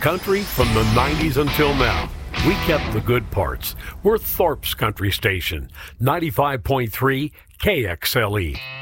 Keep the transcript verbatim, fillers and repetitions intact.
Country from the nineties until now. We kept the good parts. We're Thorpe's Country Station, ninety-five point three K X L E.